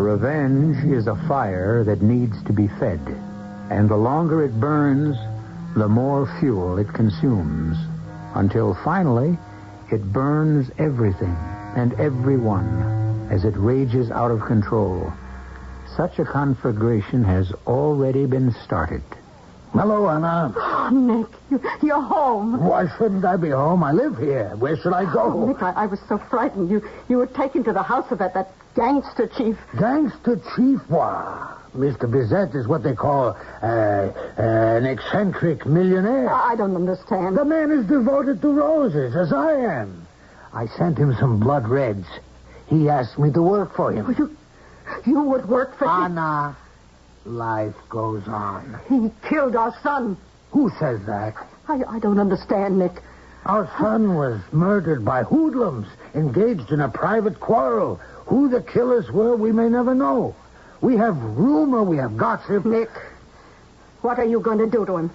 Revenge is a fire that needs to be fed. And the longer it burns, the more fuel it consumes. Until finally, it burns everything and everyone as it rages out of control. Such a conflagration has already been started. Hello, Anna. Oh, Nick, you're home. Why shouldn't I be home? I live here. Where should I go? Oh, Nick, I was so frightened. You were taken to the house of that gangster chief. Gangster chief? Why, Mr. Bizet is what they call an eccentric millionaire. I don't understand. The man is devoted to roses, as I am. I sent him some blood reds. He asked me to work for him. You would work for him? Anna, life goes on. He killed our son. Who says that? I don't understand, Nick. Our son was murdered by hoodlums engaged in a private quarrel. Who the killers were, we may never know. We have rumor, we have gossip. Nick, what are you going to do to him?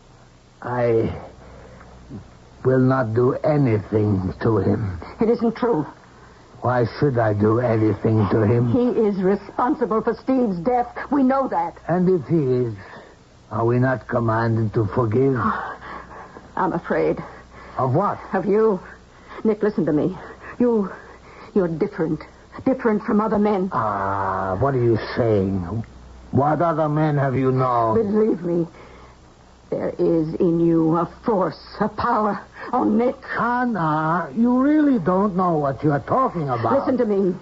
I will not do anything to him. It isn't true. Why should I do anything to him? He is responsible for Steve's death. We know that. And if he is, are we not commanded to forgive? I'm afraid. Of what? Of you. Nick, listen to me. You're different. Different from other men. What are you saying? What other men have you known? Believe me, there is in you a force, a power. Oh, Nick. Anna, you really don't know what you're talking about. Listen to me.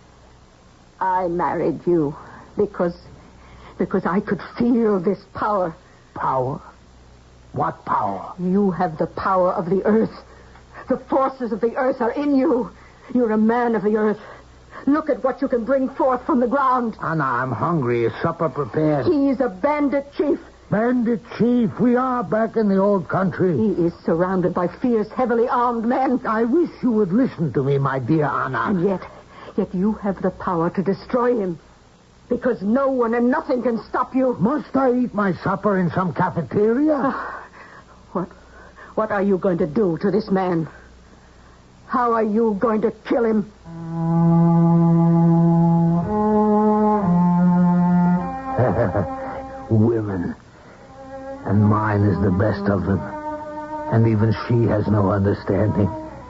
I married you because I could feel this power. Power? What power? You have the power of the earth. The forces of the earth are in you. You're a man of the earth. Look at what you can bring forth from the ground. Anna, I'm hungry. Is supper prepared? He's a bandit chief. Bandit chief? We are back in the old country. He is surrounded by fierce, heavily armed men. I wish you would listen to me, my dear Anna. And yet you have the power to destroy him. Because no one and nothing can stop you. Must I eat my supper in some cafeteria? What are you going to do to this man? How are you going to kill him? Women. And mine is the best of them. And even she has no understanding.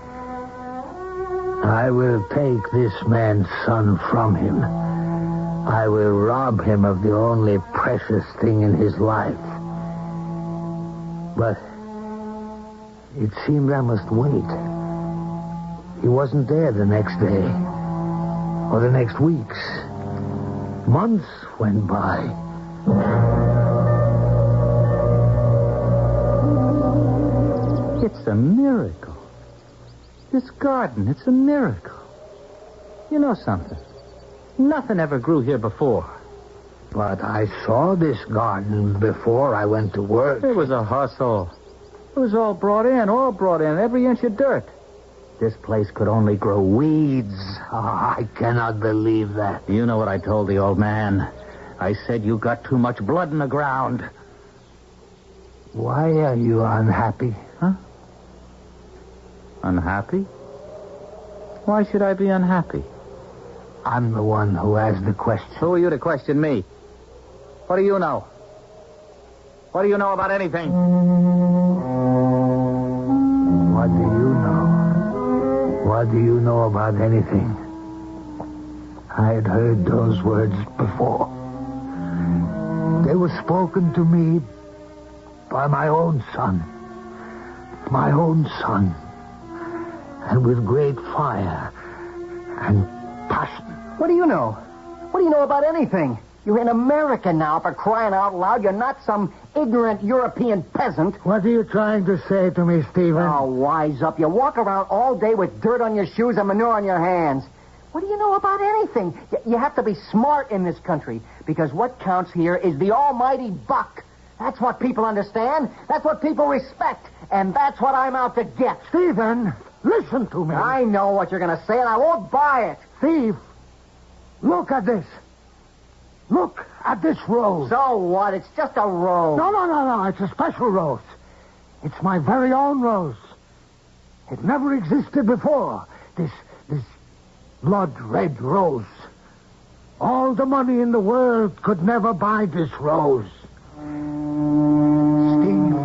I will take this man's son from him. I will rob him of the only precious thing in his life. But it seemed I must wait. He wasn't there the next day. Or the next weeks. Months went by. It's a miracle. This garden, it's a miracle. You know something? Nothing ever grew here before. But I saw this garden before I went to work. It was a hustle. It was all brought in, every inch of dirt. This place could only grow weeds. I cannot believe that. You know what I told the old man. I said you got too much blood in the ground. Why are you unhappy? Huh? Unhappy? Why should I be unhappy? I'm the one who asked the question. Who are you to question me? What do you know? What do you know about anything? What do you know? What do you know about anything? I had heard those words before. They were spoken to me by my own son. My own son. And with great fire and passion. What do you know? What do you know about anything? You're in America now, for crying out loud. You're not some ignorant European peasant. What are you trying to say to me, Stephen? Oh, wise up. You walk around all day with dirt on your shoes and manure on your hands. What do you know about anything? You have to be smart in this country, because what counts here is the almighty buck. That's what people understand. That's what people respect. And that's what I'm out to get. Stephen, listen to me. I know what you're going to say, and I won't buy it. Steve, look at this. Look at this rose. So what? It's just a rose. No. It's a special rose. It's my very own rose. It never existed before. This blood red rose. All the money in the world could never buy this rose. Steve,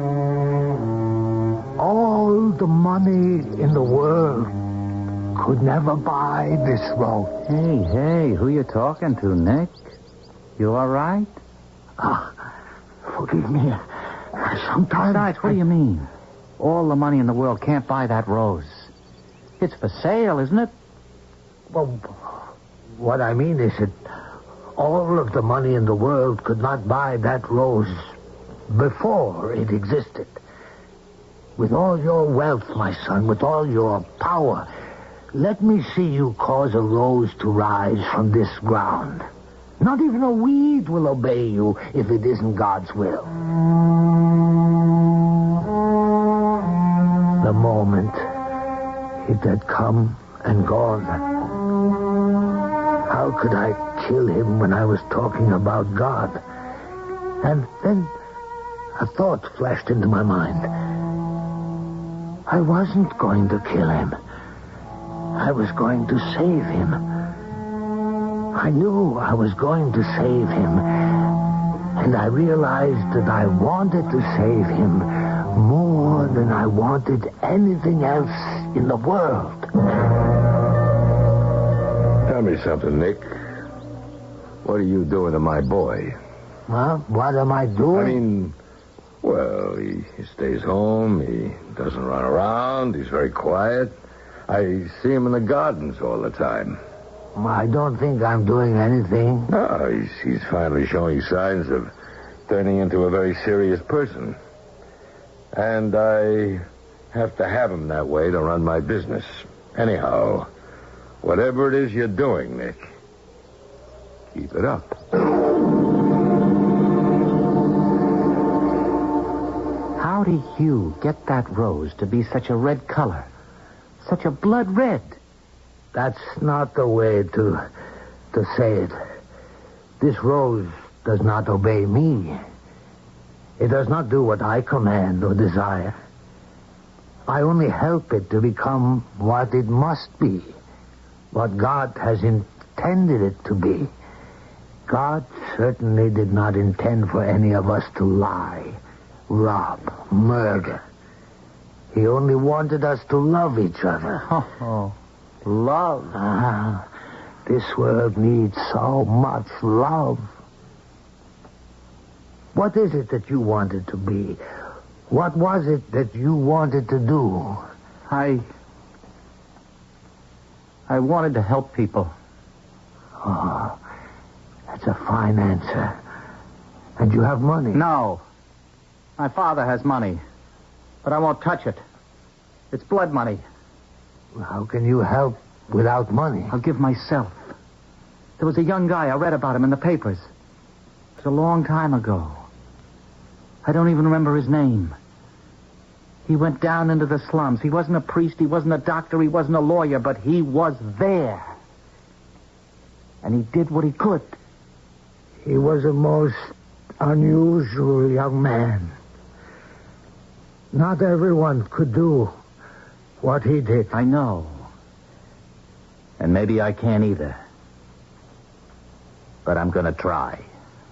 all the money in the world could never buy this rose. Hey, who you talking to, Nick? You all right? Forgive me. Sometimes... Besides, what do you mean? All the money in the world can't buy that rose. It's for sale, isn't it? Well, what I mean is that all of the money in the world could not buy that rose before it existed. With all your wealth, my son, with all your power, let me see you cause a rose to rise from this ground. Not even a weed will obey you if it isn't God's will. The moment it had come and gone. How could I kill him when I was talking about God? And then a thought flashed into my mind. I wasn't going to kill him. I was going to save him. I knew I was going to save him. And I realized that I wanted to save him more than I wanted anything else in the world. Tell me something, Nick. What are you doing to my boy? Huh? What am I doing? Well, he stays home. He doesn't run around. He's very quiet. I see him in the gardens all the time. I don't think I'm doing anything. No, he's finally showing signs of turning into a very serious person. And I have to have him that way to run my business. Anyhow, whatever it is you're doing, Nick, keep it up. How did you get that rose to be such a red color? Such a blood red? That's not the way to say it. This rose does not obey me. It does not do what I command or desire. I only help it to become what it must be, what God has intended it to be. God certainly did not intend for any of us to lie, rob, murder. He only wanted us to love each other. Oh, love. This world needs so much love. What is it that you wanted to be? What was it that you wanted to do? I wanted to help people. Oh, that's a fine answer. And you have money? No. My father has money. But I won't touch it. It's blood money. How can you help without money? I'll give myself. There was a young guy. I read about him in the papers. It was a long time ago. I don't even remember his name. He went down into the slums. He wasn't a priest. He wasn't a doctor. He wasn't a lawyer. But he was there. And he did what he could. He was a most unusual young man. Not everyone could do what he did. I know. And maybe I can't either. But I'm going to try.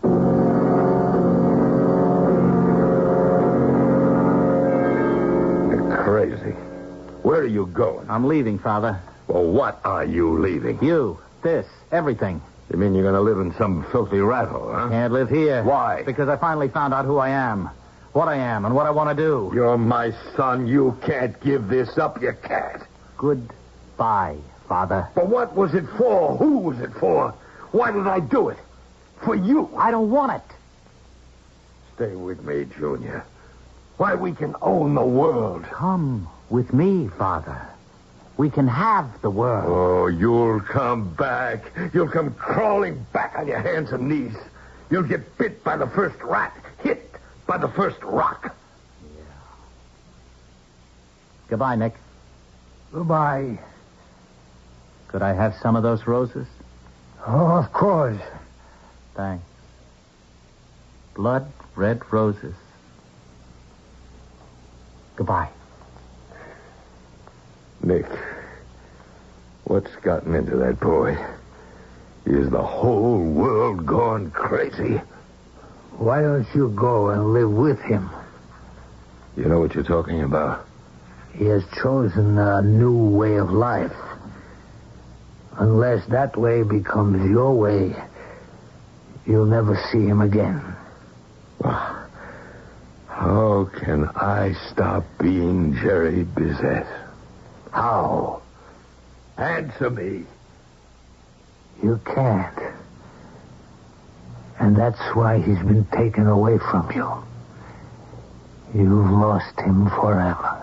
You're crazy. Where are you going? I'm leaving, Father. Well, what are you leaving? You, this, everything. You mean you're going to live in some filthy rat hole, huh? Can't live here. Why? Because I finally found out who I am. What I am and what I want to do. You're my son. You can't give this up. You can't. Goodbye, Father. But what was it for? Who was it for? Why did I do it? For you. I don't want it. Stay with me, Junior. Why, we can own the world. Come with me, Father. We can have the world. Oh, you'll come back. You'll come crawling back on your hands and knees. You'll get bit by the first rat, hit by the first rock. Yeah. Goodbye, Nick. Goodbye. Could I have some of those roses? Oh, of course. Thanks. Blood red roses. Goodbye. Nick, what's gotten into that boy? Is the whole world gone crazy? Why don't you go and live with him? You know what you're talking about? He has chosen a new way of life. Unless that way becomes your way, you'll never see him again. How can I stop being Jerry Bizet? How? Answer me. You can't. And that's why he's been taken away from you. You've lost him forever.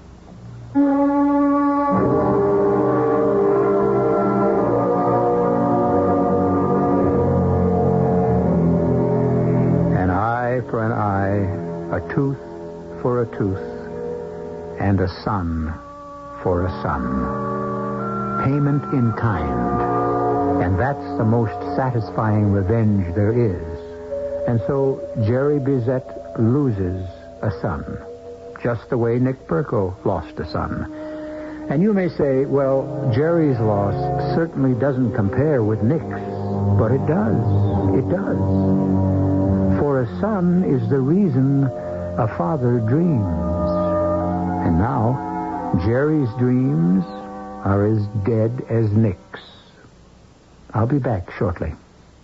An eye for an eye, a tooth for a tooth, and a son for a son. Payment in kind. And that's the most satisfying revenge there is. And so Jerry Bizet loses a son, just the way Nick Perko lost a son. And you may say, well, Jerry's loss certainly doesn't compare with Nick's. But it does. It does. For a son is the reason a father dreams. And now, Jerry's dreams are as dead as Nick's. I'll be back shortly.